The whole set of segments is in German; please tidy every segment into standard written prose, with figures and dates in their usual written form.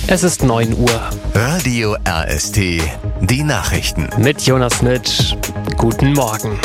Es ist 9 Uhr. Radio RST, die Nachrichten. Mit Jonas Schmidt. Guten Morgen.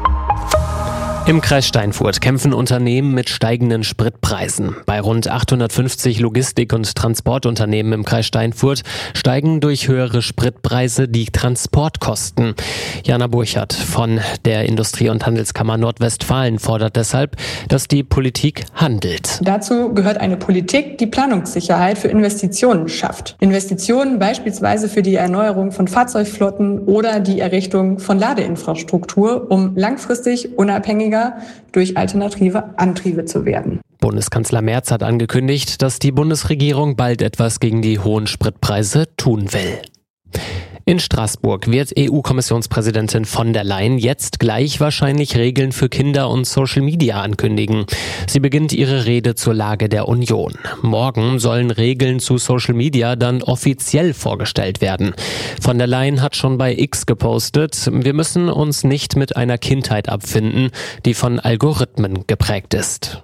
Im Kreis Steinfurt kämpfen Unternehmen mit steigenden Spritpreisen. Bei rund 850 Logistik- und Transportunternehmen im Kreis Steinfurt steigen durch höhere Spritpreise die Transportkosten. Jana Burchardt von der Industrie- und Handelskammer Nordwestfalen fordert deshalb, dass die Politik handelt. Dazu gehört eine Politik, die Planungssicherheit für Investitionen schafft. Investitionen beispielsweise für die Erneuerung von Fahrzeugflotten oder die Errichtung von Ladeinfrastruktur, um langfristig unabhängiger durch alternative Antriebe zu werden. Bundeskanzler Merz hat angekündigt, dass die Bundesregierung bald etwas gegen die hohen Spritpreise tun will. In Straßburg wird EU-Kommissionspräsidentin von der Leyen jetzt gleich wahrscheinlich Regeln für Kinder und Social Media ankündigen. Sie beginnt ihre Rede zur Lage der Union. Morgen sollen Regeln zu Social Media dann offiziell vorgestellt werden. Von der Leyen hat schon bei X gepostet, wir müssen uns nicht mit einer Kindheit abfinden, die von Algorithmen geprägt ist.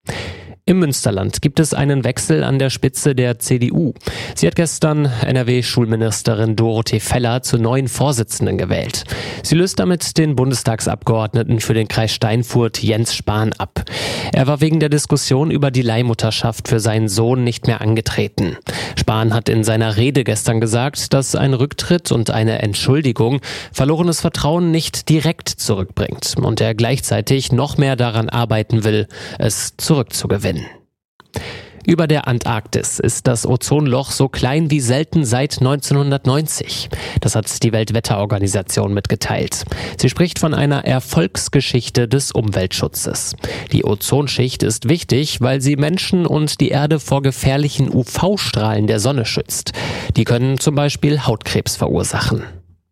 Im Münsterland gibt es einen Wechsel an der Spitze der CDU. Sie hat gestern NRW-Schulministerin Dorothee Feller zur neuen Vorsitzenden gewählt. Sie löst damit den Bundestagsabgeordneten für den Kreis Steinfurt Jens Spahn ab. Er war wegen der Diskussion über die Leihmutterschaft für seinen Sohn nicht mehr angetreten. Spahn hat in seiner Rede gestern gesagt, dass ein Rücktritt und eine Entschuldigung verlorenes Vertrauen nicht direkt zurückbringt und er gleichzeitig noch mehr daran arbeiten will, es zurückzugewinnen. Über der Antarktis ist das Ozonloch so klein wie selten seit 1990. Das hat die Weltwetterorganisation mitgeteilt. Sie spricht von einer Erfolgsgeschichte des Umweltschutzes. Die Ozonschicht ist wichtig, weil sie Menschen und die Erde vor gefährlichen UV-Strahlen der Sonne schützt. Die können zum Beispiel Hautkrebs verursachen.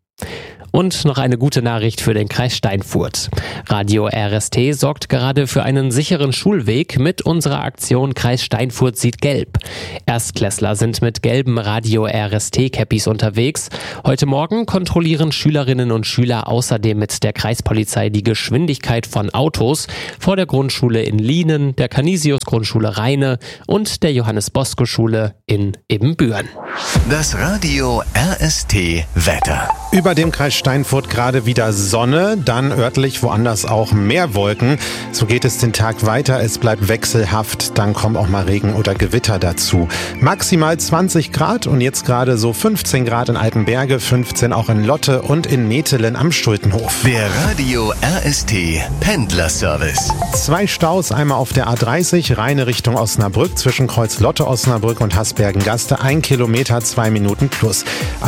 Und noch eine gute Nachricht für den Kreis Steinfurt. Radio RST sorgt gerade für einen sicheren Schulweg mit unserer Aktion Kreis Steinfurt sieht gelb. Erstklässler sind mit gelben Radio RST-Cappies unterwegs. Heute Morgen kontrollieren Schülerinnen und Schüler außerdem mit der Kreispolizei die Geschwindigkeit von Autos vor der Grundschule in Lienen, der Canisius-Grundschule Rheine und der Johannes-Bosco-Schule in Ibbenbüren. Das Radio RST Wetter. Über dem Kreis Steinfurt gerade wieder Sonne, dann örtlich woanders auch mehr Wolken. So geht es den Tag weiter, es bleibt wechselhaft, dann kommen auch mal Regen oder Gewitter dazu. Maximal 20 Grad und jetzt gerade so 15 Grad in Altenberge, 15 auch in Lotte und in Metelen am Stultenhof. Der Radio RST Pendlerservice. 2 Staus, einmal auf der A30, Rheine Richtung Osnabrück, zwischen Kreuz Lotte Osnabrück und Hasbergen-Gaste, 1 Kilometer, 2 Minuten plus.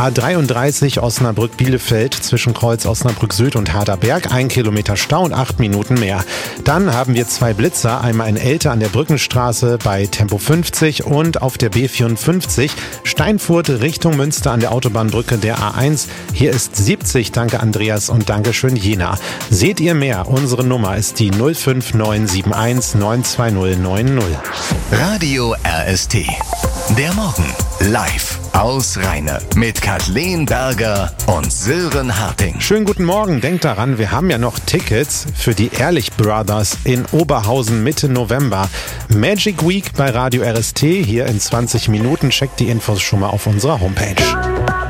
A33 Osnabrück-Bielefeld, zwischen Kreuz Osnabrück Süd und Harderberg, 1 Kilometer Stau und 8 Minuten mehr. Dann haben wir 2 Blitzer, einmal in Elte an der Brückenstraße bei Tempo 50 und auf der B54 Steinfurt Richtung Münster an der Autobahnbrücke der A1. Hier ist 70, danke Andreas und Dankeschön Jena. Seht ihr mehr? Unsere Nummer ist die 05971 92090. Radio RST. Der Morgen live aus Rheine mit Kathleen Berger und Sören Harting. Schönen guten Morgen. Denkt daran, wir haben ja noch Tickets für die Ehrlich Brothers in Oberhausen Mitte November. Magic Week bei Radio RST hier in 20 Minuten. Checkt die Infos schon mal auf unserer Homepage.